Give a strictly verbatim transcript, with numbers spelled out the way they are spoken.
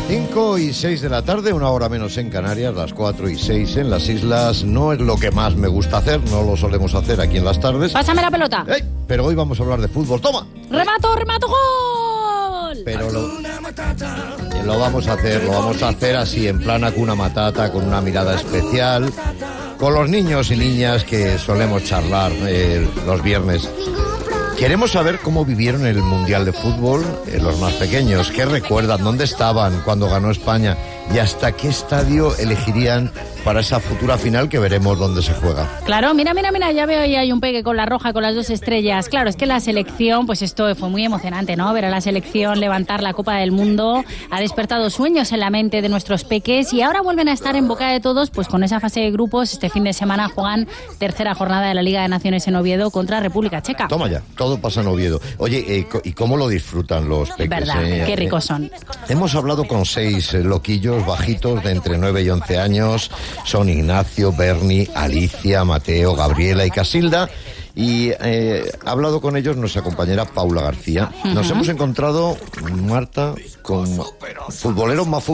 cinco y seis de la tarde, una hora menos en Canarias, las cuatro y seis en las islas. No es lo que más me gusta hacer, no lo solemos hacer aquí en las tardes. Pásame la pelota. ¡Ey! Pero hoy vamos a hablar de fútbol. ¡Toma! ¡Remato, remato, gol! Pero lo, lo vamos a hacer, lo vamos a hacer así, en plan Hakuna Matata, con una mirada especial, con los niños y niñas que solemos charlar eh, los viernes. Queremos saber cómo vivieron el Mundial de Fútbol eh, los más pequeños, qué recuerdan, dónde estaban cuando ganó España y hasta qué estadio elegirían para esa futura final que veremos dónde se juega. Claro, mira, mira, mira, ya veo ahí hay un peque con la roja, con las dos estrellas. Claro, es que la selección, pues esto fue muy emocionante, ¿no? Ver a la selección levantar la Copa del Mundo, ha despertado sueños en la mente de nuestros peques y ahora vuelven a estar en boca de todos, pues con esa fase de grupos. Este fin de semana juegan tercera jornada de la Liga de Naciones en Oviedo contra República Checa. Toma ya, todo pasa en Oviedo. Oye, eh, ¿y cómo lo disfrutan los peques? Verdad, eh? qué ricos son. Hemos hablado con seis eh, loquillos bajitos de entre nueve y once años. Son Ignacio, Berni, Alicia, Mateo, Gabriela y Casilda. Y eh, ha hablado con ellos nuestra compañera Paula García. Nos uh-huh. hemos encontrado, Marta, con futboleros más